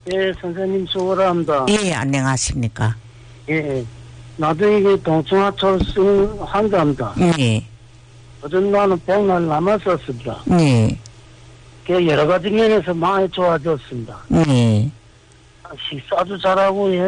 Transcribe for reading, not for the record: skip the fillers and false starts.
예, 선생님 수고합니다. 예, 안녕하십니까. 예, 나도 이게 동충하초 쓰는 환자입니다. 예, 어떤 날은 복날 남았었습니다. 예, 여러 가지 면에서 많이 좋아졌습니다. 예. 식사도 잘하고, 예.